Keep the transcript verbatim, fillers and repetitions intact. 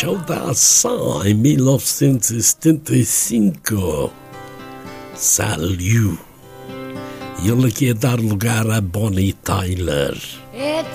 show da ação em mil novecentos e setenta e cinco. Salut! E ele aqui a dar lugar a Bonnie Tyler.